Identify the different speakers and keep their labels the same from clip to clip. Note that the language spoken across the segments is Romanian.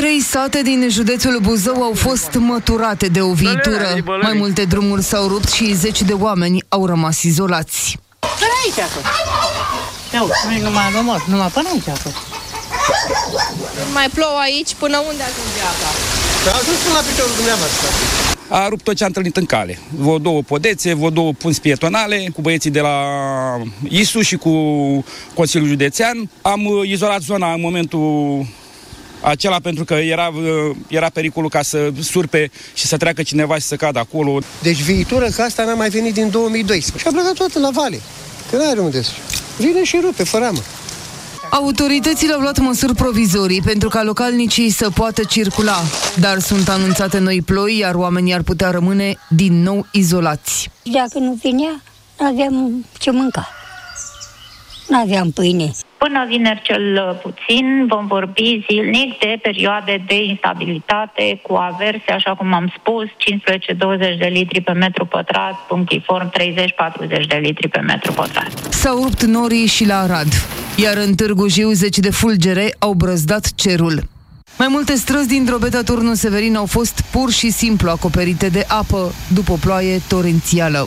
Speaker 1: 3 sate din județul Buzău au fost măturate de o viitură. Mai multe drumuri s-au rupt și 10 de oameni au rămas izolați.
Speaker 2: Până aici a fost. Numai până aici a fost.
Speaker 3: Mai plouă aici, până unde ajunge apa?
Speaker 4: A ajuns până la piciorul dumneavoastră.
Speaker 5: A rupt tot ce a întâlnit în cale. Vreo 2 podețe, vreo 2 punți pietonale, cu băieții de la ISU și cu Consiliul Județean. Am izolat zona în momentul acela pentru că era pericolul ca să surpe și să treacă cineva și să cadă acolo.
Speaker 4: Deci viitură că asta n-a mai venit din 2012. Și a plecat toată la vale. Că n-are unde să... Vine și rupe, fără amă.
Speaker 1: Autoritățile au luat măsuri provizorii pentru ca localnicii să poată circula, dar sunt anunțate noi ploi, iar oamenii ar putea rămâne din nou izolați.
Speaker 6: Dacă nu vinea, n-aveam ce mânca. N-aveam pâine.
Speaker 7: Până vineri cel puțin vom vorbi zilnic de perioade de instabilitate cu averse, așa cum am spus, 15-20 de litri pe metru pătrat, punctiform 30-40 de litri pe metru pătrat.
Speaker 1: S-au rupt norii și la Arad, iar în Târgu Jiu 10 de fulgere au brăzdat cerul. Mai multe străzi din Drobeta Turnul Severin au fost pur și simplu acoperite de apă după o ploaie torențială.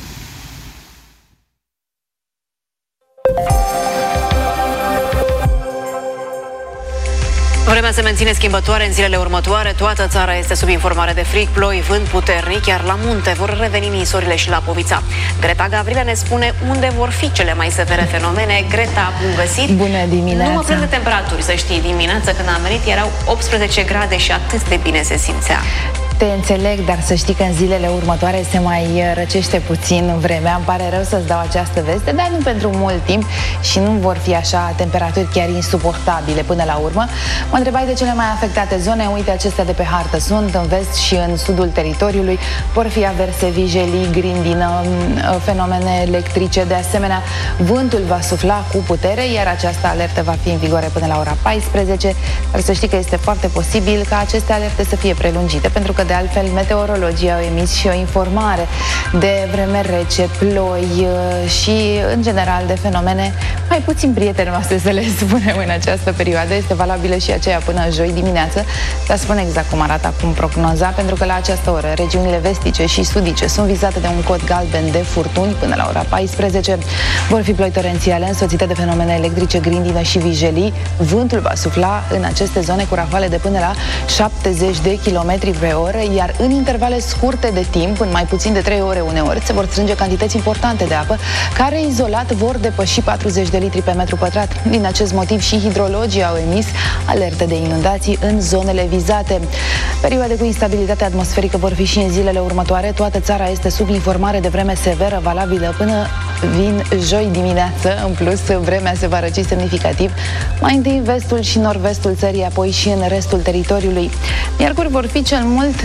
Speaker 8: Vremea se menține schimbătoare în zilele următoare. Toată țara este sub informare de frig, ploi, vânt puternic, iar la munte vor reveni ninsorile și Lapovița. Greta Gavrilă ne spune unde vor fi cele mai severe fenomene. Greta, bun găsit!
Speaker 9: Bună dimineața!
Speaker 8: Nu mă plâng de temperaturi, să știi. Dimineața când am venit erau 18 grade și atât de bine se simțea.
Speaker 9: Te înțeleg, dar să știi că în zilele următoare se mai răcește puțin vremea. Îmi pare rău să-ți dau această veste, dar nu pentru mult timp și nu vor fi așa temperaturi chiar insuportabile până la urmă. Mă întrebai de cele mai afectate zone. Uite, acestea de pe hartă sunt în vest și în sudul teritoriului. Vor fi averse, vijelii, grindină, fenomene electrice. De asemenea, vântul va sufla cu putere, iar această alertă va fi în vigoare până la ora 14. Dar să știi că este foarte posibil ca aceste alerte să fie prelungite, pentru că de altfel meteorologii au emis și o informare de vreme rece, ploi și în general de fenomene mai puțin prietenoase, să le spunem, în această perioadă. Este valabilă și aceea până joi dimineață. Dar spune exact cum arată acum prognoza, pentru că la această oră regiunile vestice și sudice sunt vizate de un cod galben de furtuni până la ora 14. Vor fi ploi torențiale însoțite de fenomene electrice, grindină și vijelii. Vântul va sufla în aceste zone cu rafale de până la 70 de km pe oră, iar în intervale scurte de timp, în mai puțin de 3 ore uneori, se vor strânge cantități importante de apă, care izolat vor depăși 40 de litri pe metru pătrat. Din acest motiv și hidrologii au emis alerte de inundații în zonele vizate. Perioade cu instabilitate atmosferică vor fi și în zilele următoare. Toată țara este sub informare de vreme severă, valabilă până joi dimineață. În plus, vremea se va răci semnificativ, mai întâi în vestul și nord-vestul țării, apoi și în restul teritoriului. Miercuri vor fi cel mult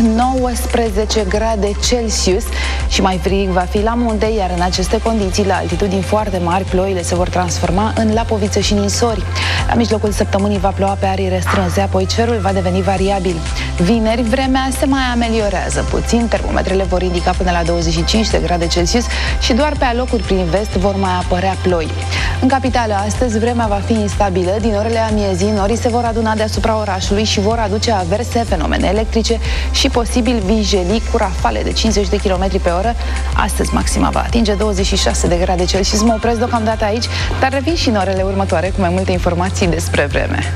Speaker 9: 19 grade Celsius și mai frig va fi la munte, iar în aceste condiții, la altitudini foarte mari, ploile se vor transforma în lapovițe și ninsori. La mijlocul săptămânii va ploua pe arii restrânse, apoi cerul va deveni variabil. Vineri, vremea se mai ameliorează puțin, termometrele vor indica până la 25 de grade Celsius și doar pe alocuri prin vest vor mai apărea ploi. În capitală, astăzi, vremea va fi instabilă. Din orele amiezii, norii se vor aduna deasupra orașului și vor aduce averse, fenomene electrice și posibil vijelii cu rafale de 50 de km pe oră. Astăzi maxima va atinge 26 de grade Celsius. Mă opresc deocamdată aici, dar revin și în orele următoare cu mai multe informații despre vreme.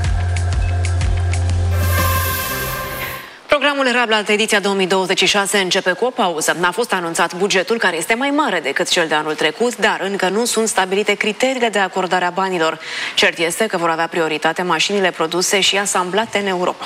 Speaker 8: Programul Rablat ediția 2026 începe cu o pauză. A fost anunțat bugetul, care este mai mare decât cel de anul trecut, dar încă nu sunt stabilite criteriile de acordare a banilor. Cert este că vor avea prioritate mașinile produse și asamblate în Europa.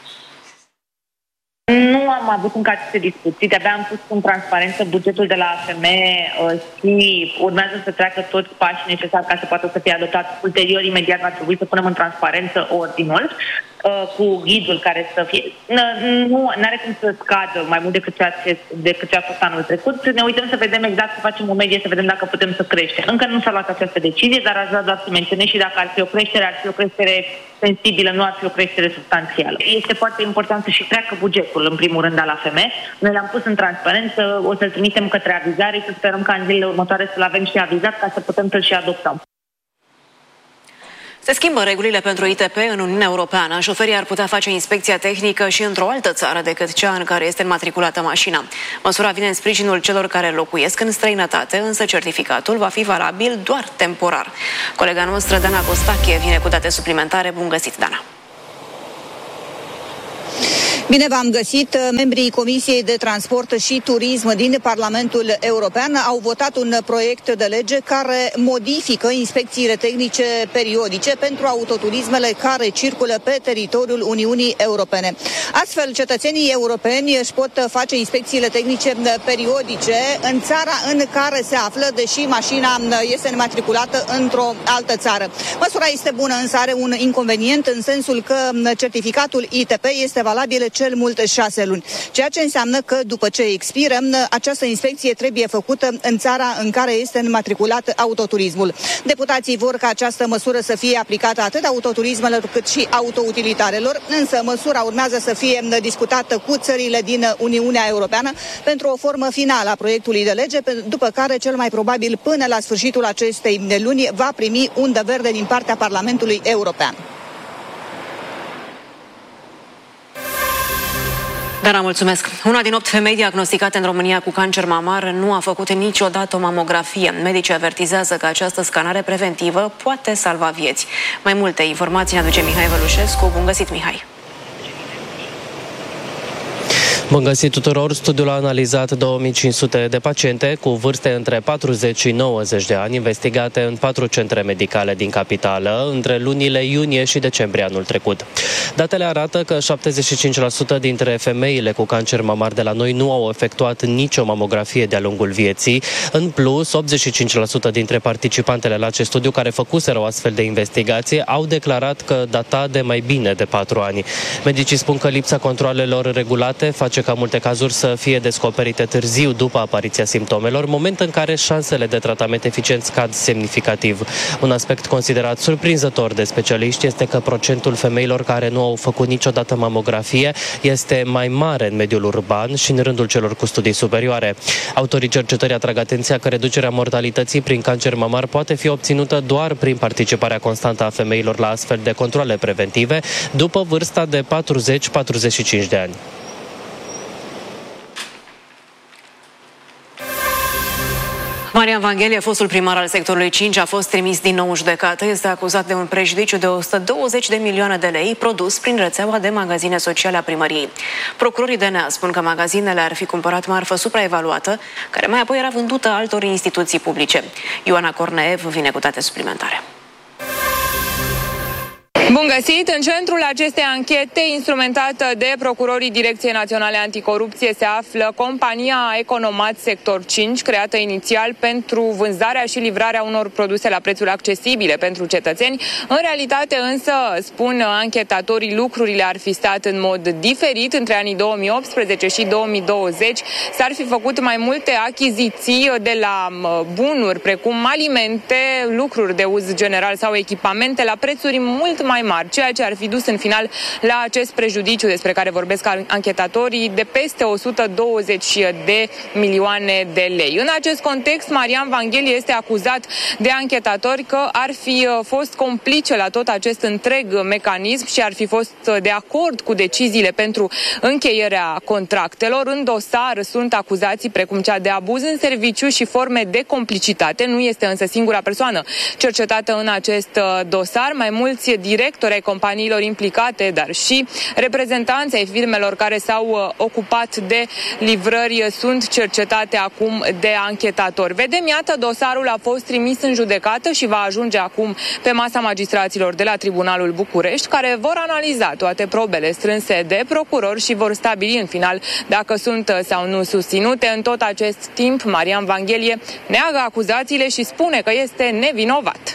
Speaker 7: Nu am avut încă aceste discuții, de-abia am pus în transparență bugetul de la AFM și urmează să treacă toți pașii necesari ca să poată să fie adoptat. Ulterior, imediat va trebui să punem în transparență ordinul cu ghidul care să fie... Nu are cum să scadă mai mult decât ce a fost anul trecut. Ne uităm să vedem exact, să facem o medie, să vedem dacă putem să creștem. Încă nu s-a luat această decizie, dar aș vrea doar să menționez și dacă ar fi o creștere, ar fi o creștere sensibilă, nu ar fi o creștere substanțială. Este foarte important să și treacă bugetul, în primul rând, al AFM. Noi l-am pus în transparență, o să-l trimitem către avizare și sperăm ca în zilele următoare să-l avem și avizat ca să putem să-l și adoptăm.
Speaker 8: Se schimbă regulile pentru ITP în Uniunea Europeană. Șoferii ar putea face inspecția tehnică și într-o altă țară decât cea în care este înmatriculată mașina. Măsura vine în sprijinul celor care locuiesc în străinătate, însă certificatul va fi valabil doar temporar. Colega noastră, Dana Costache, vine cu date suplimentare. Bun găsit, Dana!
Speaker 10: Bine v-am găsit! Membrii Comisiei de Transport și Turism din Parlamentul European au votat un proiect de lege care modifică inspecțiile tehnice periodice pentru autoturismele care circulă pe teritoriul Uniunii Europene. Astfel, cetățenii europeni își pot face inspecțiile tehnice periodice în țara în care se află, deși mașina este înmatriculată într-o altă țară. Măsura este bună, însă are un inconvenient în sensul că certificatul ITP este valabil cel mult 6 luni, ceea ce înseamnă că după ce expiră, această inspecție trebuie făcută în țara în care este înmatriculat autoturismul. Deputații vor ca această măsură să fie aplicată atât autoturismelor cât și autoutilitarelor, însă măsura urmează să fie discutată cu țările din Uniunea Europeană pentru o formă finală a proiectului de lege, după care cel mai probabil până la sfârșitul acestei luni va primi undă verde din partea Parlamentului European.
Speaker 8: Dana, mulțumesc. Una din 8 femei diagnosticate în România cu cancer mamar nu a făcut niciodată o mamografie. Medicii avertizează că această scanare preventivă poate salva vieți. Mai multe informații ne aduce Mihai Vălușescu. Bun găsit, Mihai!
Speaker 11: Bun găsit tuturor! Studiul a analizat 2500 de paciente cu vârste între 40 și 90 de ani, investigate în 4 centre medicale din capitală, între lunile iunie și decembrie anul trecut. Datele arată că 75% dintre femeile cu cancer mamar de la noi nu au efectuat nicio mamografie de-a lungul vieții. În plus, 85% dintre participantele la acest studiu care făcuseră o astfel de investigație au declarat că data de mai bine de 4 ani. Medicii spun că lipsa controalelor regulate face ca multe cazuri să fie descoperite târziu după apariția simptomelor, moment în care șansele de tratament eficient scad semnificativ. Un aspect considerat surprinzător de specialiști este că procentul femeilor care nu au făcut niciodată mamografie este mai mare în mediul urban și în rândul celor cu studii superioare. Autorii cercetării atrag atenția că reducerea mortalității prin cancer mamar poate fi obținută doar prin participarea constantă a femeilor la astfel de controale preventive după vârsta de 40-45 de ani.
Speaker 8: Marian Vanghelie, fostul primar al sectorului 5, a fost trimis din nou în judecată. Este acuzat de un prejudiciu de 120 de milioane de lei produs prin rețeaua de magazine sociale a primăriei. Procurorii DNA spun că magazinele ar fi cumpărat marfă supraevaluată, care mai apoi era vândută altor instituții publice. Ioana Corneev vine cu date suplimentare.
Speaker 12: Bun găsit! În centrul acestei anchete, instrumentată de procurorii Direcției Naționale Anticorupție, se află compania Economat Sector 5, creată inițial pentru vânzarea și livrarea unor produse la prețuri accesibile pentru cetățeni. În realitate însă, spun anchetatorii, lucrurile ar fi stat în mod diferit. Între anii 2018 și 2020 s-ar fi făcut mai multe achiziții de la bunuri, precum alimente, lucruri de uz general sau echipamente, la prețuri mult mai mari, ceea ce ar fi dus în final la acest prejudiciu despre care vorbesc anchetatorii de peste 120 de milioane de lei. În acest context, Marian Vanghelie este acuzat de anchetatori că ar fi fost complice la tot acest întreg mecanism și ar fi fost de acord cu deciziile pentru încheierea contractelor. În dosar sunt acuzații precum cea de abuz în serviciu și forme de complicitate. Nu este însă singura persoană cercetată în acest dosar. Mai mulți directori ai companiilor implicate, dar și reprezentanții ai firmelor care s-au ocupat de livrări sunt cercetate acum de anchetatori. Vedem, iată, dosarul a fost trimis în judecată și va ajunge acum pe masa magistraților de la Tribunalul București, care vor analiza toate probele strânse de procurori și vor stabili în final dacă sunt sau nu susținute. În tot acest timp, Marian Vanghelie neagă acuzațiile și spune că este nevinovat.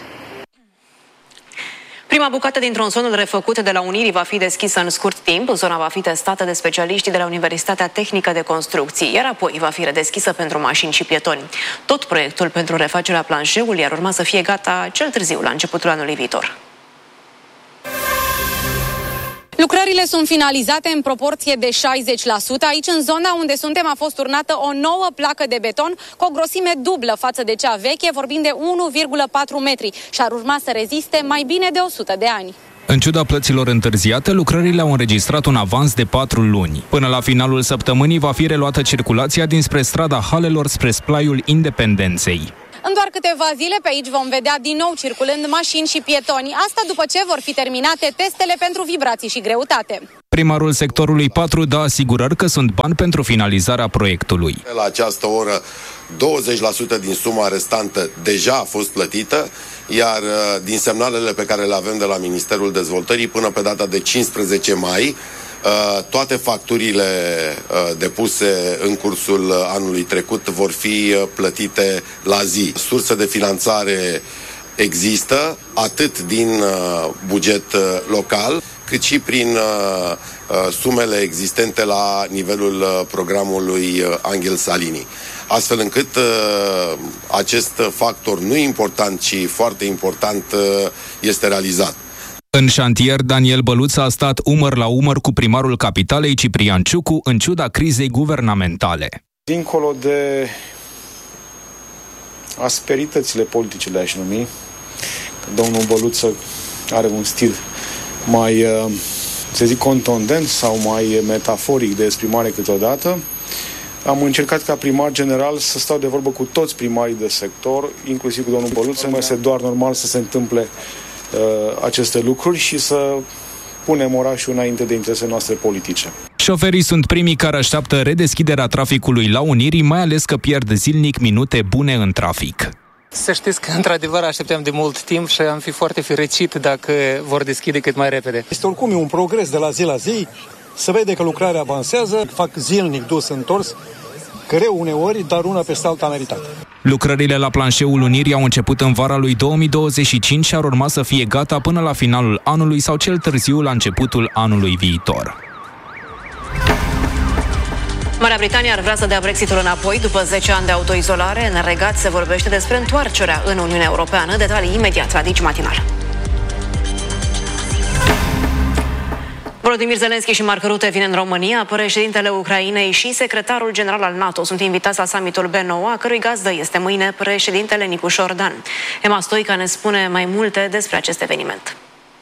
Speaker 8: Prima bucată din tronsonul refăcut de la Unirii va fi deschisă în scurt timp. Zona va fi testată de specialiștii de la Universitatea Tehnică de Construcții, iar apoi va fi redeschisă pentru mașini și pietoni. Tot proiectul pentru refacerea planșeului ar urma să fie gata cel târziu, la începutul anului viitor.
Speaker 12: Lucrările
Speaker 13: Lucrările sunt finalizate în proporție de 60%. Aici, în zona unde suntem, a fost turnată o nouă placă de beton cu o grosime dublă față de cea veche, vorbind de 1,4 metri, și ar urma să reziste mai bine de 100 de ani.
Speaker 14: În ciuda plăților întârziate, lucrările au înregistrat un avans de 4 luni. Până la finalul săptămânii va fi reluată circulația dinspre strada Halelor spre Splaiul Independenței.
Speaker 13: În doar câteva zile pe aici vom vedea din nou circulând mașini și pietoni. Asta după ce vor fi terminate testele pentru vibrații și greutate.
Speaker 14: Primarul sectorului 4 dă asigurări că sunt bani pentru finalizarea proiectului.
Speaker 15: La această oră, 20% din suma restantă deja a fost plătită, iar din semnalele pe care le avem de la Ministerul Dezvoltării, până pe data de 15 mai, toate facturile depuse în cursul anului trecut vor fi plătite la zi. Surse de finanțare există, atât din buget local, cât și prin sumele existente la nivelul programului Angel Salini. Astfel încât acest factor nu important, ci foarte important, este realizat.
Speaker 14: În șantier, Daniel Băluț a stat umăr la umăr cu primarul capitalei Ciprian Ciucu în ciuda crizei guvernamentale. Dincolo de
Speaker 16: asperitățile politice, le-aș numi, domnul Băluț are un stil mai, să zic, contundent sau mai metaforic de exprimare câteodată. Am încercat ca primar general să stau de vorbă cu toți primarii de sector, inclusiv cu domnul Băluț. Este doar normal să se întâmple aceste lucruri și să punem orașul înainte de interesele noastre politice.
Speaker 14: Șoferii sunt primii care așteaptă redeschiderea traficului la Unirii, mai ales că pierd zilnic minute bune în trafic.
Speaker 17: Să știți că, într-adevăr, așteptam de mult timp și am fi foarte fericit dacă vor deschide cât mai repede.
Speaker 18: Este oricum un progres de la zi la zi. Se vede că lucrarea avansează, fac zilnic dus-întors, greu uneori, dar una peste alta meritată.
Speaker 14: Lucrările la planșeul Unirii au început în vara lui 2025 și ar urma să fie gata până la finalul anului sau cel târziu la începutul anului viitor.
Speaker 8: Marea Britanie ar vrea să dea Brexitul înapoi după 10 ani de autoizolare. În Regat se vorbește despre întoarcerea în Uniunea Europeană. Detalii imediat la Digi Matinal. Volodymyr Zelensky și Mark Rutte vin în România. Președintele Ucrainei și secretarul general al NATO sunt invitați la summitul B9, a cărui gazdă este mâine președintele Nicușor Dan. Emma Stoica ne spune mai multe despre acest eveniment.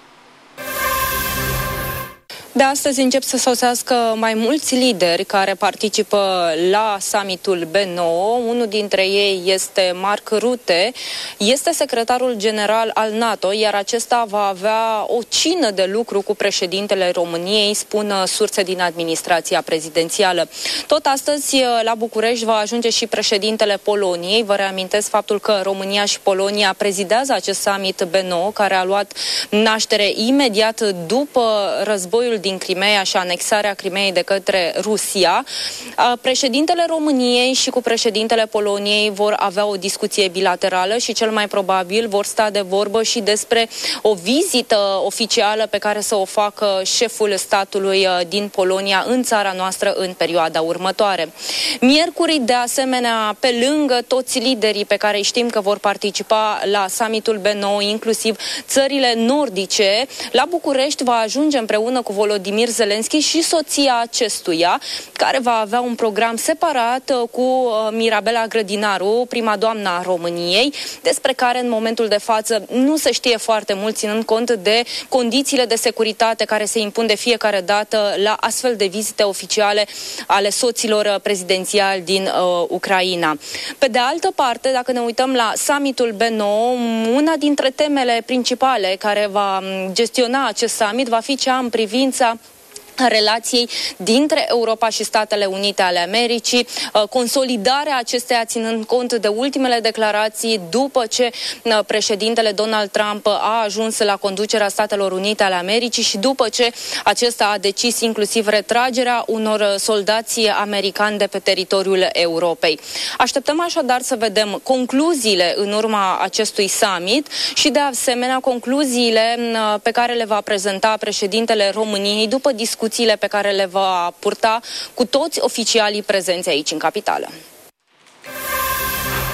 Speaker 13: De astăzi încep să sosească mai mulți lideri care participă la summitul B9. Unul dintre ei este Mark Rutte, este secretarul general al NATO, iar acesta va avea o cină de lucru cu președintele României, spun surse din administrația prezidențială. Tot astăzi la București va ajunge și președintele Poloniei. Vă reamintesc faptul că România și Polonia prezidează acest summit B9, care a luat naștere imediat după războiul din Crimea și anexarea Crimeei de către Rusia. Președintele României și cu președintele Poloniei vor avea o discuție bilaterală și cel mai probabil vor sta de vorbă și despre o vizită oficială pe care să o facă șeful statului din Polonia în țara noastră în perioada următoare. Miercuri, de asemenea, pe lângă toți liderii pe care știm că vor participa la summitul B9, inclusiv țările nordice, la București va ajunge împreună cu Volodymyr Zelensky și soția acestuia, care va avea un program separat cu Mirabela Grădinaru, prima doamnă a României, despre care în momentul de față nu se știe foarte mult, ținând cont de condițiile de securitate care se impun de fiecare dată la astfel de vizite oficiale ale soților prezidențiali din Ucraina. Pe de altă parte, dacă ne uităm la summitul B9, una dintre temele principale care va gestiona acest summit va fi cea în privința relației dintre Europa și Statele Unite ale Americii, consolidarea acesteia ținând cont de ultimele declarații după ce președintele Donald Trump a ajuns la conducerea Statelor Unite ale Americii și după ce acesta a decis inclusiv retragerea unor soldați americani de pe teritoriul Europei. Așteptăm așadar să vedem concluziile în urma acestui summit și de asemenea concluziile pe care le va prezenta președintele României după discuțiile pe care le va purta cu toți oficialii prezenți aici în capitală.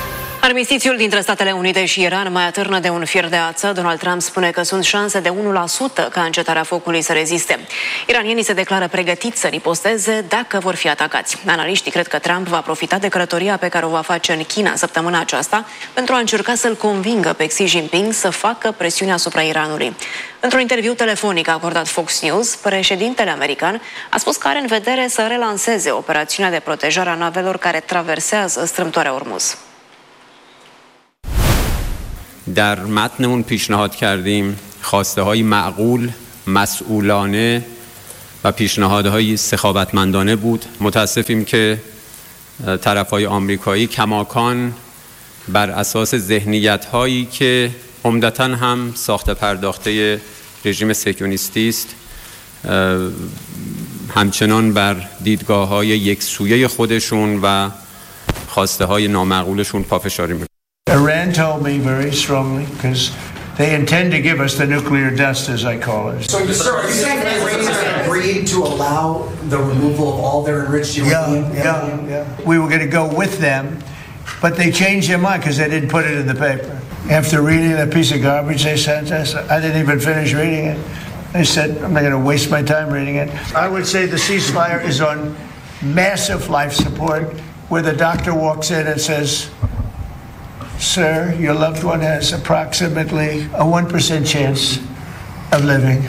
Speaker 8: Armistițiul dintre Statele Unite și Iran mai atârnă de un fier de ață. Donald Trump spune că sunt șanse de 1% ca încetarea focului să reziste. Iranienii se declară pregătiți să riposteze dacă vor fi atacați. Analiștii cred că Trump va profita de călătoria pe care o va face în China săptămâna aceasta pentru a încerca să-l convingă pe Xi Jinping să facă presiune asupra Iranului. Într-un interviu telefonic acordat Fox News, președintele american a spus că are în vedere să relanseze operațiunea de protejare a navelor care traversează strâmtoarea Ormuz.
Speaker 19: در متنمون پیشنهاد کردیم خواسته‌های معقول، مسئولانه و پیشنهادهای سخاوتمندانه بود. متاسفیم که طرف‌های آمریکایی کماکان بر اساس ذهنیت‌هایی که عمدتاً هم ساخته پرداخته رژیم صهیونیستی است همچنان بر دیدگاه‌های یکسویه خودشون و خواسته‌های نامعقولشون پافشاری می‌کنند.
Speaker 20: Iran told me very strongly, because they intend to give us the nuclear dust, as I call it.
Speaker 21: So, sir, are you saying that Iranians agreed to allow the removal of all their enriched uranium?
Speaker 20: Yeah. We were going to go with them, but they changed their mind because they didn't put it in the paper. After reading that piece of garbage they sent us, I didn't even finish reading it. They said, I'm not going to waste my time reading it. I would say the ceasefire is on massive life support, where the doctor walks in and says, Sir, your loved one has approximately a 1% chance of living.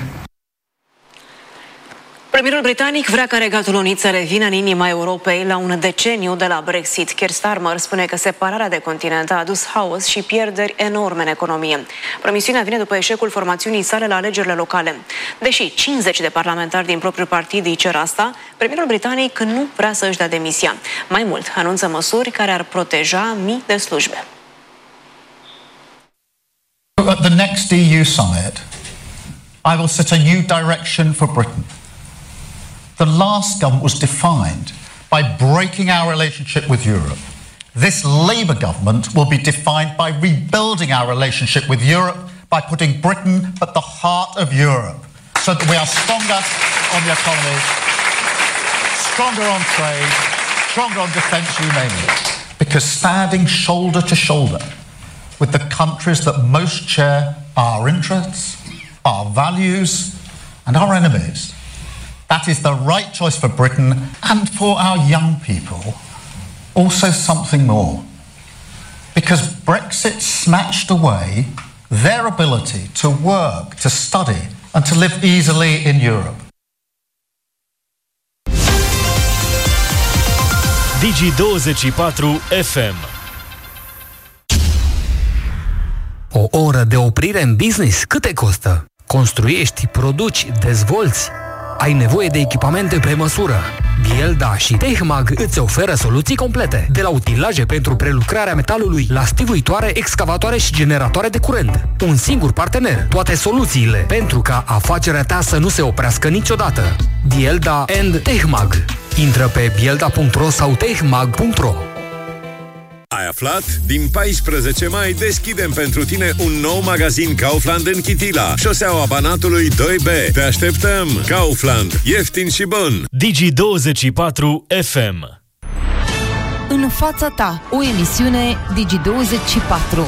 Speaker 8: Premierul britanic vrea ca Regatul Unit să revină în inima Europei la un deceniu de la Brexit. Keir Starmer spune că separarea de continent a adus haos și pierderi enorme în economie. Promisiunea vine după eșecul formațiunii sale la alegerile locale. Deși 50 de parlamentari din propriul partid îi cer asta, premierul britanic nu vrea să își dea demisia. Mai mult, anunță măsuri care ar proteja mii de slujbe.
Speaker 22: At the next EU summit, I will set a new direction for Britain. The last government was defined by breaking our relationship with Europe. This Labour government will be defined by rebuilding our relationship with Europe, by putting Britain at the heart of Europe, so that we are stronger on the economy, stronger on trade, stronger on defence, you name it. Because standing shoulder to shoulder with the countries that most share our interests, our values, and our enemies, that is the right choice for Britain and for our young people. Also something more. Because Brexit snatched away their ability to work, to study, and to live easily in Europe.
Speaker 23: Digi24 FM.
Speaker 24: O oră de oprire în business cât te costă? Construiești, produci, dezvolți? Ai nevoie de echipamente pe măsură. Bielda și Tehmag îți oferă soluții complete, de la utilaje pentru prelucrarea metalului, la stivuitoare, excavatoare și generatoare de curent. Un singur partener, toate soluțiile, pentru ca afacerea ta să nu se oprească niciodată. Bielda and Tehmag. Intră pe bielda.ro sau tehmag.ro.
Speaker 25: Ai aflat? Din 14 mai deschidem pentru tine un nou magazin Kaufland în Chitila, șoseaua Banatului 2B. Te așteptăm! Kaufland. Ieftin și bun!
Speaker 23: Digi24 FM.
Speaker 1: În fața ta, o emisiune Digi24.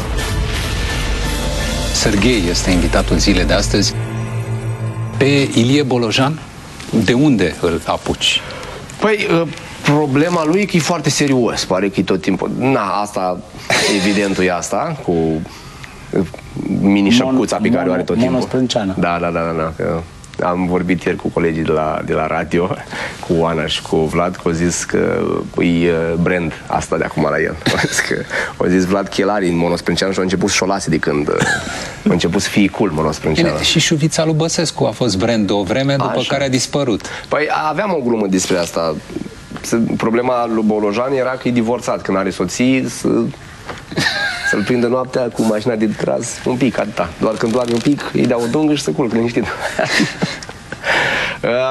Speaker 26: Serghei este invitatul zilei de astăzi. Pe Ilie Bolojan, de unde îl apuci?
Speaker 27: Păi, problema lui e că e foarte serios, pare că e tot timpul. Asta, evidentul e asta, cu mini-șăpcuța pe care o are tot timpul.
Speaker 26: Monosprânceană.
Speaker 27: Da. Am vorbit ieri cu colegii de la radio, cu Ana și cu Vlad, că au zis că e brand asta de acum la el. Au zis Vlad Chelari în monosprânceană și au început să șolase de când a început să fie cool monosprânceană.
Speaker 26: Și șuvița lui Băsescu a fost brand de o vreme, după care a dispărut.
Speaker 27: Păi aveam o glumă despre asta. Problema lui Bolojan era că e divorțat, când are soții, să-l prindă noaptea cu mașina de tras un pic, atâta. Doar când doarme un pic, îi dau o dungă și să culcă liniștit.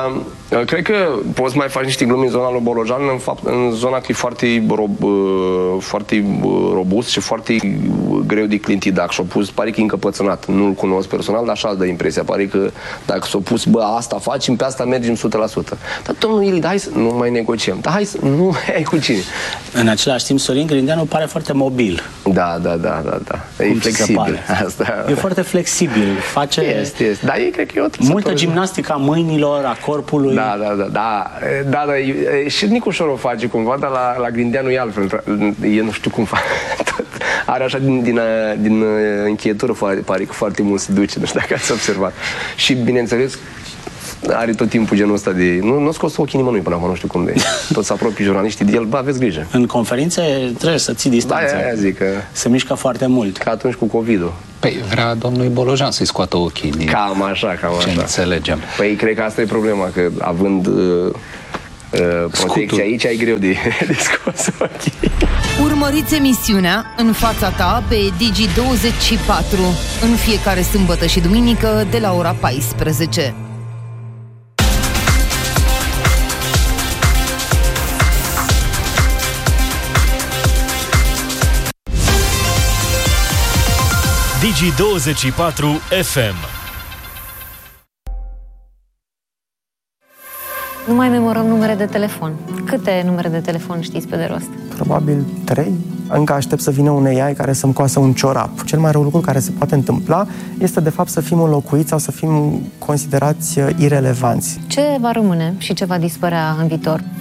Speaker 27: Cred că poți mai face niște glumi în zona lui Bolojan, în zona că e foarte robust și foarte greu de clintit. Dacă și-o pus, pare că e încăpățânat. Nu-l cunosc personal, dar așa îți dă impresia. Pare că dacă s-o pus, asta facem, pe asta mergem 100%. Dar domnul Ilid, hai să nu mai negociem. Dar hai să nu mai ai cu cine.
Speaker 2: În același timp, Sorin Grindeanu pare foarte mobil.
Speaker 27: Da. E flexibil. Asta.
Speaker 2: E foarte flexibil. Face
Speaker 27: Dar ei cred că e o
Speaker 2: multă gimnastică a mâinilor, a corpului.
Speaker 27: Da, și Nicușor o face cumva, dar la Grindeanu e altfel. Eu nu știu cum face. Are așa din încheietură, pare că foarte mult se duce, nu știu dacă ați observat. Și bineînțeles are tot timpul genul ăsta de... Nu scos ochii nimănui până acum, nu știu cum de... Tot se apropie jurnaliștii de el, aveți grijă.
Speaker 2: În conferințe trebuie să ții distanță.
Speaker 27: Aia zic că...
Speaker 2: Se mișcă foarte mult.
Speaker 27: Ca atunci cu COVID-ul.
Speaker 26: Păi vrea domnul Bolojan să-i scoată ochii.
Speaker 27: Cam așa.
Speaker 26: Ce înțelegem.
Speaker 27: Păi cred că asta e problema, că având protecție aici, ai greu de scos ochii.
Speaker 1: Urmăriți emisiunea În fața ta pe Digi24 în fiecare sâmbătă și duminică de la ora 14.
Speaker 23: Digi24 FM.
Speaker 3: Nu mai memorăm numere de telefon. Câte numere de telefon știți pe de rost?
Speaker 4: Probabil 3. Încă aștept să vină un AI care să-mi coasă un ciorap. Cel mai rău lucru care se poate întâmpla este de fapt să fim înlocuiți sau să fim considerați irelevanți.
Speaker 3: Ce va rămâne și ce va dispărea în viitor?